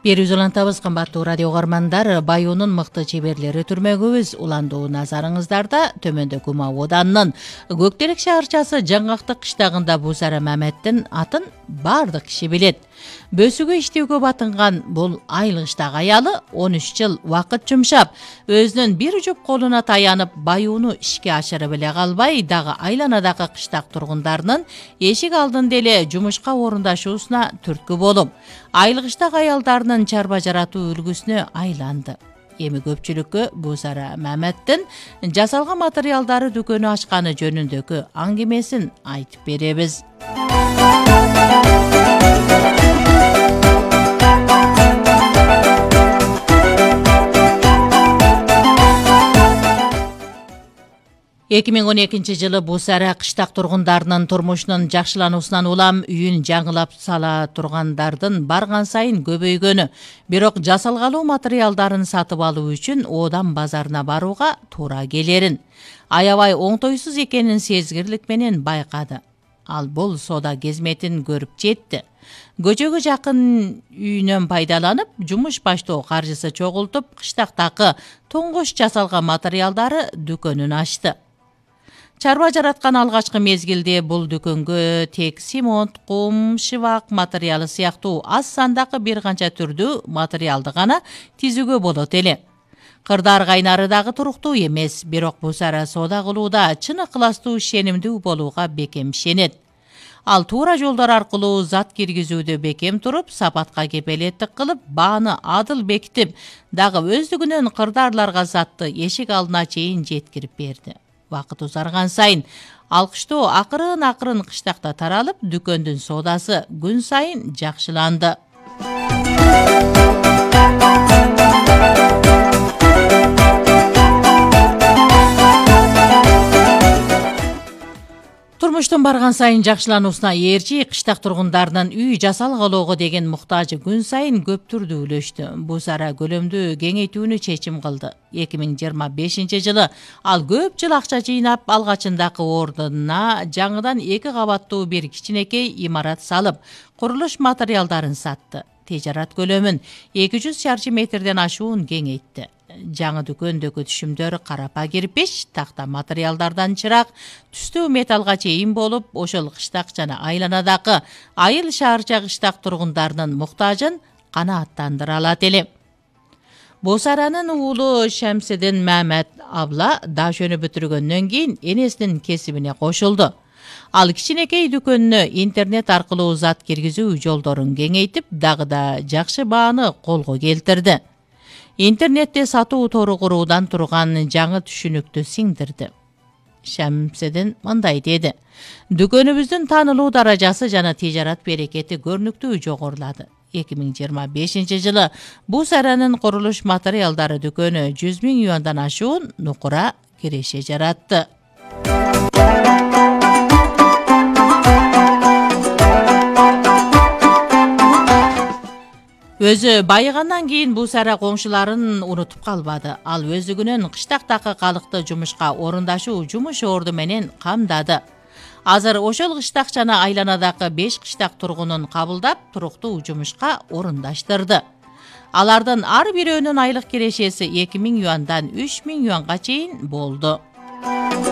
Берүүз улантабыз, кымбаттуу радио угармандар. Баюунун мыкты чеберлери түрмөгүбүз. Уландуу назарыңыздарда төмөндөгү Мауданын Көктерек шаарчасы Жаңгактык кыштагында Бусара Маметтин атын бардык киши билет. Бөсүгө иштөөгө батынган бул айылгыштагы аялы 13 жыл убакыт жумшап, өзүнүн бир жуп колуна таянып, баюуну ишке ашырып эле калбай, дагы айланадагы кыштак тургундарынын эшик алдында эле жумушка орундашуусуна түрткү болуп, айылгыштак аялдарынын чарба жаратуу үлгүсүнө айланды. Эми көпчүлүккө Бусара Маметтин жасалган материалдары дүкөнү ачканы жөнүндөгү аңгемесин айтып беребиз. 2012 жылы Бусара кыштак тургундарынын турмушунун жакшылануусунан улам үйүн жаңылап сала тургандардын барган сайын көбөйгөнү, бирок жасалгалуу материалдарын сатып алуу үчүн Одан базарына барууга туура келерин, аябай оңтойсуз экенин сезгирлик менен байкады. Ал бул соода кезметин көрүп жетти. Көчөгө жакын үйүнөн пайдаланып, жумуш баштоо каржысы чогултуп, кыштактагы тоңгош жасалган материалдары дүкөнүн ачты. Чарба жараткан алгачкы мезгилде бул дүкөнгө тек симонт, кум, шыбак материалы сыяктуу аз сандагы бир канча түрдүү материалды гана тизүүгө болот эле. Кырдар кайнары дагы туруктуу эмес, бирок Бусара соода кылууда чын ыкыластуу ишенимдүү болууга бекем ишенет. Ал туура жолдор аркылуу зат киргизүүдө бекем туруп, сапатка кепелеттик кылып, бааны адыл бекитип, дагы өздүгүнөн кырдарларга затты эшик алдына чейин жеткирип берди. Вакыт узарган сайын алкыштоо акырын кыштакта таралып, дүкөндүн соодасы күн сайын жакшыланды. Турмуштун барган сайын жакшылануусуна ээрчи кыштак тургундарынын үй жасалгалоого деген муктажы күн сайын көптүрдүүлөштү. Бусара көлөмдү кеңейтүүнү чечим кылды. 2025 жылы ал көп жыл акча жыйнап, алгачындагы ордуна жаңыдан 2 кабаттуу бир кичинекей имарат салып, курулуш материалдарын сатты. Тежарат көлөмүн 200 шарчы метрден ашуун кеңейтти. Жаңы дүкөндөгү түшүмдөр карапа кирпич, такта материалдардан чырак, түстүү металлга чейин болуп, ошол кыштак жана айланадагы айыл шаарча кыштак тургундарынын муктажын канааттандыра алат эле. Бусаранын уулу Шамсидин Мамет абла дашөнү бүтүргөндөн кийин энесинин кесибине кошулду. Ал кичинекей дүкөнүнө интернет аркылуу зат киргизүү жолдорун кеңейтип, дагы да жакшы бааны колго келтирди. Интернетте сатуу тору куруудан турган жаңы түшүнүктү сиңдирди. Шамсидин мындай деди: "Дүкөнүбүздүн таанылуу даражасы жана тижарат берекети көрүнүктүү жогорулады. 2025 жылы Бусаранын курулуш материалдары дүкөнү 100 000 юандан ашуун нукура киреше жаратты." Өзү байыгандан кийин Бусара коңшуларын унутуп калбады. Ал өздүгүнөн кыштактагы калыкты жумушка орундашуу жумуш орду менен камдады. Азыр ошол кыштак жана айланадагы 5 кыштак тургунун кабылдап, туруктуу жумушка орундаштырды. Алардын ар бирөөнүн айлык кирешеси 2 000 юандан 3 000 юанга чейин болду.